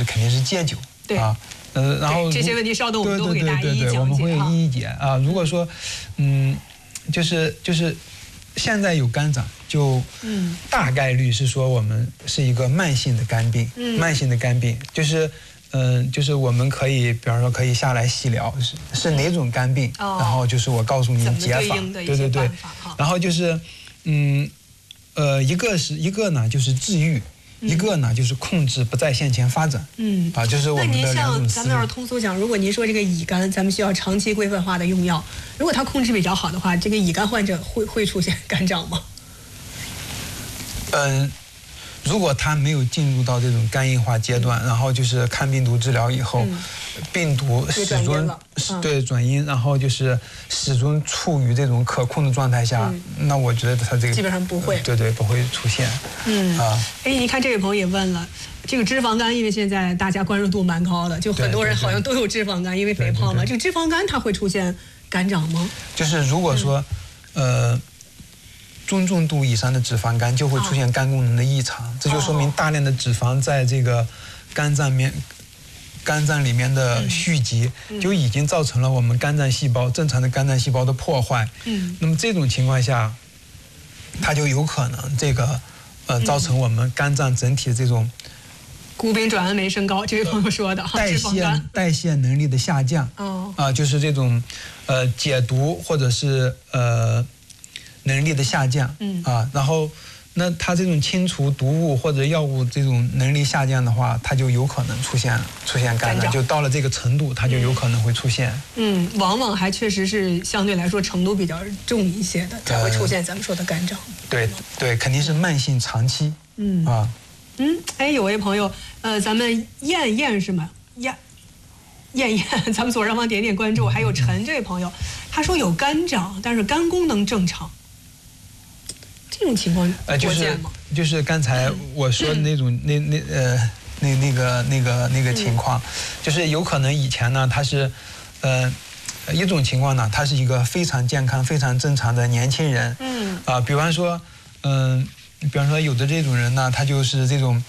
就是肯定是戒酒啊。然后这些问题稍等我们都会给大家一一讲解， 我们会一一解啊。如果说就是现在有肝长，就大概率是说我们是一个慢性的肝病，慢性的肝病就是我们可以，比方说可以下来细聊是哪种肝病，然后就是我告诉您解法，对，然后就是一个呢就是治愈，一个呢就是控制不再向前发展，就是我们的两种思路。 咱们要是通俗讲，如果您说这个乙肝，咱们需要长期规范化的用药，如果它控制比较好的话，这个乙肝患者会出现肝长吗？ 如果他没有进入到这种肝硬化阶段，然后就是抗病毒治疗以后，病毒始终转阴，然后就是始终处于这种可控的状态下，那我觉得他这个基本上不会， 对，不会出现。 你看这位朋友也问了，这个脂肪肝，因为现在大家关注度蛮高的，就很多人好像都有脂肪肝，因为肥胖嘛。这个脂肪肝它会出现肝长吗？就是如果说中重度以上的脂肪肝就会出现肝功能的异常，这就说明大量的脂肪在这个肝脏里面的蓄积，就已经造成了我们正常的肝脏细胞的破坏。那么这种情况下，它就有可能这个造成我们肝脏整体的这种谷丙转氨酶升高，这位朋友说的代谢能力的下降。就是这种解毒或者是能力的下降，然后那它这种清除毒物或者药物这种能力下降的话，它就有可能出现肝脏，就到了这个程度，它就有可能会出现。 往往还确实是相对来说程度比较重一些的，才会出现咱们说的肝长。 对，肯定是慢性长期。 有位朋友，咱们燕是吗？燕，咱们左上方点点关注。还有陈这位朋友，他说有肝长，但是肝功能正常。这种情况多见吗？ 就是刚才我说的那种那个情况，就是有可能以前呢，他是一种情况呢，他是一个非常健康、非常正常的年轻人。比方说有的这种人呢，他就是这种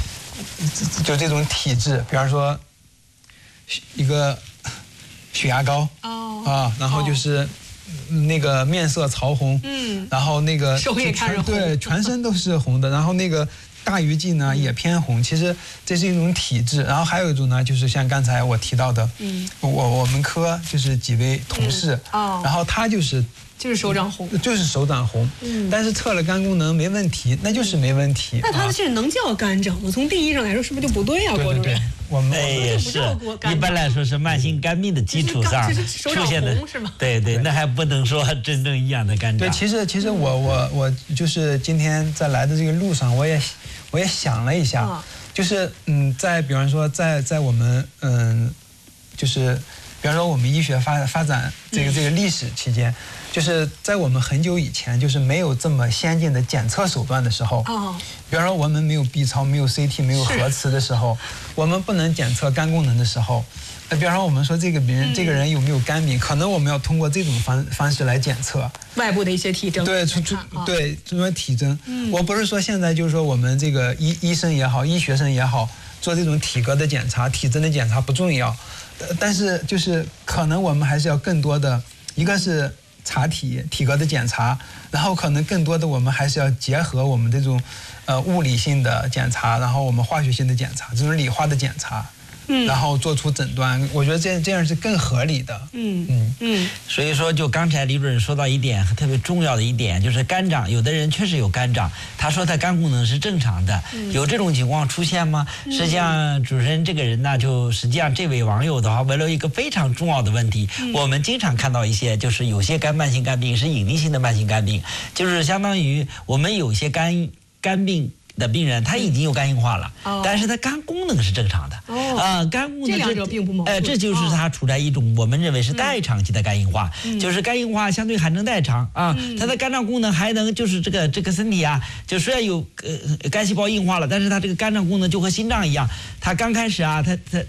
体质，比方说一个血压高然后就是那个面色潮红，然后那个手也看着红， 对，全身都是红的，然后那个大鱼际呢也偏红，其实这是一种体质。然后还有一种呢，就是像刚才我提到的，我们科就是几位同事，然后他就是手掌红， 但是测了肝功能没问题，那就是没问题。 那他这能叫肝长吗？从定义上来说，是不是就不对啊？郭主任， 我们也是，一般来说是慢性肝病的基础上出现的，对，那还不能说真正意义上的肝长。 对，其实我就是今天在来的这个路上，我也想了一下，就是在比方说在我们就是比方说我们医学发展这个历史期间，就是在我们很久以前，就是没有这么先进的检测手段的时候，比方说我们没有 B 超、没有 CT、没有核磁的时候，我们不能检测肝功能的时候，比方说我们说这个人有没有肝病，可能我们要通过这种方式来检测外部的一些体征。 对，什么体征？我不是说现在就是说我们这个医生也好，医学生也好，做这种体格的检查、体征的检查不重要。但是就是可能我们还是要更多的，一个是查体格的检查，然后可能更多的我们还是要结合我们这种物理性的检查，然后我们化学性的检查，这种理化的检查，然后做出诊断，我觉得这样是更合理的。 所以说，就刚才李主任说到一点特别重要的一点，就是肝长，有的人确实有肝长，他说他肝功能是正常的，有这种情况出现吗？实际上，主持人这个人呢，就实际上这位网友的话，问了一个非常重要的问题。我们经常看到一些，就是有些慢性肝病是隐匿性的慢性肝病，就是相当于我们有些肝病的病人他已经有肝硬化了，但是他肝功能是正常的。肝功能这两者并不矛盾。 这就是他处在一种我们认为是代偿期的肝硬化，就是肝硬化相对还能代偿他的肝脏功能还能就是这个身体啊，就虽然有肝细胞硬化了，但是他这个肝脏功能就和心脏一样，他刚开始他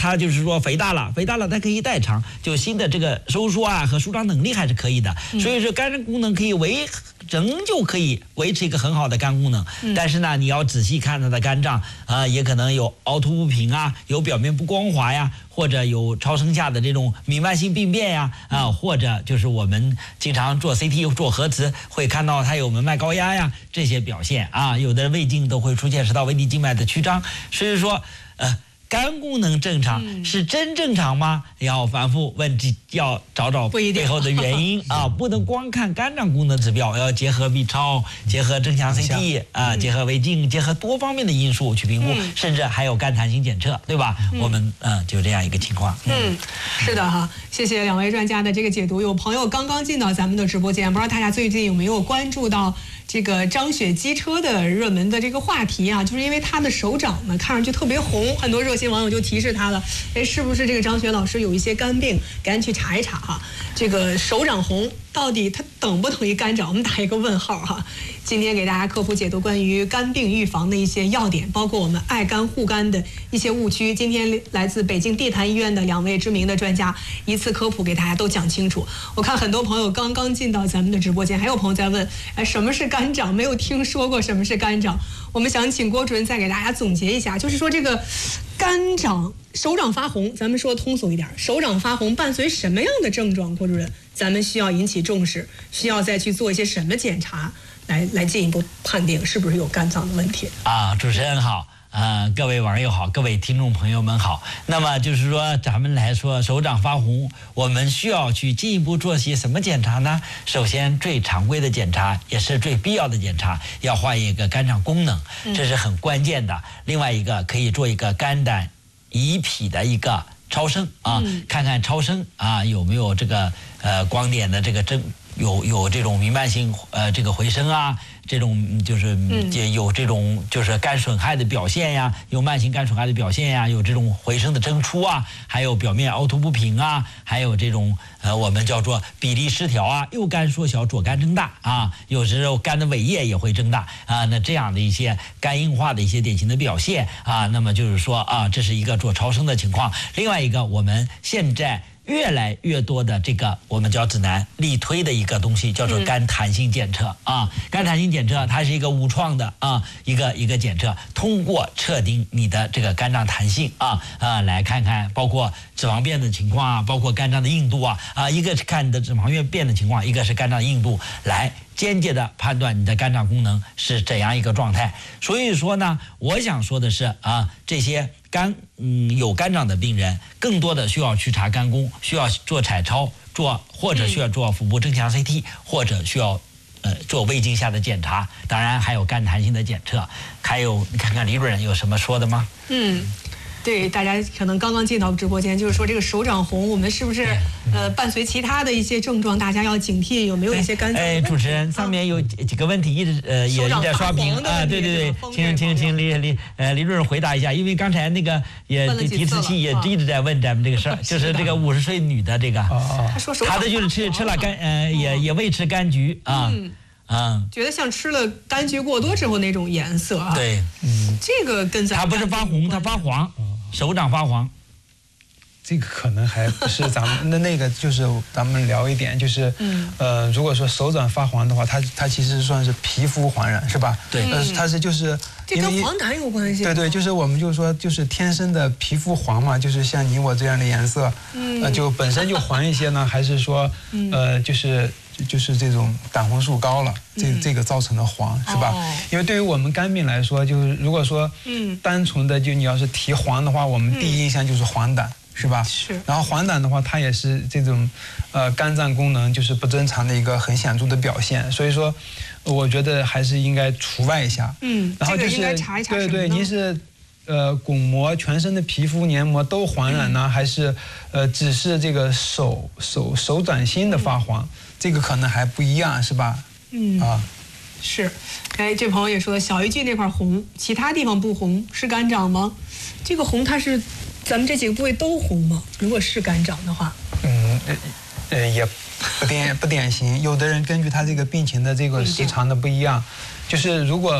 它就是说肥大了，它可以代偿，就新的这个收缩啊和舒张能力还是可以的。所以说肝功能仍旧可以维持一个很好的肝功能，但是呢，你要仔细看它的肝脏也可能有凹凸不平啊，有表面不光滑呀，或者有超声下的这种弥漫性病变呀，或者就是我们经常做 CT 做核磁会看到它有门脉高压呀这些表现啊，有的胃镜都会出现食道微底静脉的曲张，所以说肝功能正常是真正常吗？要反复问，要找背后的原因啊，不能光看肝脏功能指标，要结合 B 超，结合正向 CT 啊，结合胃镜，结合多方面的因素去评估，甚至还有肝弹性检测，对吧？我们就这样一个情况。 是的哈，谢谢两位专家的这个解读。有朋友刚刚进到咱们的直播间，不知道大家最近有没有关注到这个张雪机车的热门的这个话题啊？就是因为他的手掌呢看上去特别红，很多热心网友就提示他了，是不是这个张雪老师有一些肝病，赶紧去查一查哈。这个手掌红到底它等不等于肝掌？我们打一个问号哈。今天给大家科普解读关于肝病预防的一些要点，包括我们爱肝护肝的一些误区。今天来自北京地坛医院的两位知名的专家一次科普给大家都讲清楚。我看很多朋友刚刚进到咱们的直播间，还有朋友在问，什么是肝掌？没有听说过什么是肝掌。我们想请郭主任再给大家总结一下，就是说这个肝掌手掌发红，咱们说通俗一点，手掌发红伴随什么样的症状？郭主任，咱们需要引起重视，需要再去做一些什么检查，来进一步判定是不是有肝脏的问题啊？主持人好。各位网友好，各位听众朋友们好。那么就是说，咱们来说手掌发红，我们需要去进一步做些什么检查呢？首先，最常规的检查也是最必要的检查，要换一个肝脏功能，这是很关键的。另外一个可以做一个肝胆胰脾的一个超声啊，看看超声啊有没有这个光点的这个有这种弥漫性这个回声啊。这种就是有这种就是肝损害的表现呀，有慢性肝损害的表现呀，有这种回声的增出啊，还有表面凹凸不平啊，还有这种我们叫做比例失调啊，右肝缩小，左肝增大啊，有时候肝的尾叶也会增大啊，那这样的一些肝硬化的一些典型的表现啊，那么就是说这是一个做超声的情况。另外一个，我们现在越来越多的这个我们叫指南力推的一个东西，叫做肝弹性检测啊。肝弹性检测它是一个无创的一个检测，通过测定你的这个肝脏弹性来看看包括脂肪变的情况啊，包括肝脏的硬度一个是看你的脂肪变的情况，一个是肝脏的硬度，来间接的判断你的肝脏功能是怎样一个状态。所以说呢，我想说的是这些有肝脏的病人，更多的需要去查肝功，需要做彩超，或者需要做腹部正向 CT， 或者需要做胃镜下的检查，当然还有肝弹性的检测。还有你看看李主任有什么说的吗？ 对，大家可能刚刚进到直播间，就是说这个手掌红，我们是不是伴随其他的一些症状，大家要警惕有没有一些肝脏的问题？ 主持人上面有几个问题也一直在刷屏对，请李主任回答一下，因为刚才那个提词器也一直在问咱们这个事儿，就是这个50岁女的这个，她的就是吃了也未吃柑橘觉得像吃了柑橘过多之后那种颜色对， 这个跟咱它不是发红，它发黄，手掌发黄。 这个可能还不是咱们那个，就是咱们聊一点，就是如果说手掌发黄的话，它其实算是皮肤黄疸，是吧？ 对， 它是就是这跟黄疸有关系。 对，就是我们就是说就是天生的皮肤黄嘛，就是像你我这样的颜色，就本身就黄一些呢，还是说就是这种胆红素高了，这个造成的黄，是吧？因为对于我们肝病来说，就是如果说单纯的就你要是提黄的话，我们第一印象就是黄疸。是吧？ 是。 然后黄疸的话，它也是这种，肝脏功能就是不正常的一个很显著的表现。所以说，我觉得还是应该除外一下。 然后就是应该查一查。 对，您是巩膜、全身的皮肤黏膜都黄疸呢，还是只是这个手掌心的发黄？这个可能还不一样，是吧？ 是。这朋友也说，小鱼际那块红，其他地方不红，是肝掌吗？这个红它是。咱们这几个部位都红吗？如果是肝掌的话， 也不典型。有的人根据他这个病情的这个时长的不一样，就是如果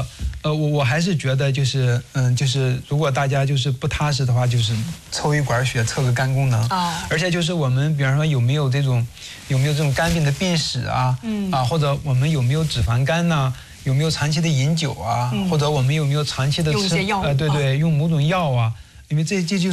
我还是觉得就是就是如果大家就是不踏实的话，就是抽一管血测个肝功能。而且就是我们比方说有没有这种肝病的病史啊，或者我们有没有脂肪肝呐，有没有长期的饮酒啊，或者我们有没有长期的吃用某种药啊，因为这就是